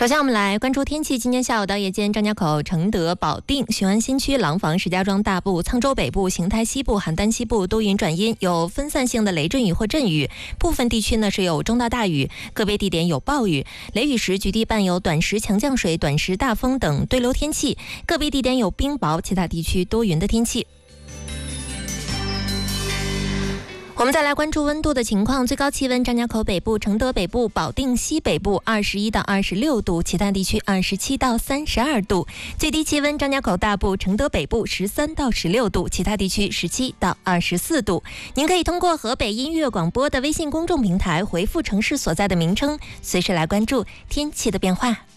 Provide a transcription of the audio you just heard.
首先我们来关注天气。今天下午到夜间，张家口、承德、保定、雄安新区、廊坊、石家庄大部、沧州北部、邢台西部、邯郸西部多云转阴，有分散性的雷阵雨或阵雨，部分地区呢是有中到大雨，个别地点有暴雨。雷雨时局地伴有短时强降水、短时大风等对流天气，个别地点有冰雹，其他地区多云的天气。我们再来关注温度的情况，最高气温张家口北部、承德北部、保定西北部21到26度，其他地区27到32度；最低气温张家口大部、承德北部13到16度，其他地区17到24度。您可以通过河北音乐广播的微信公众平台回复城市所在的名称，随时来关注天气的变化。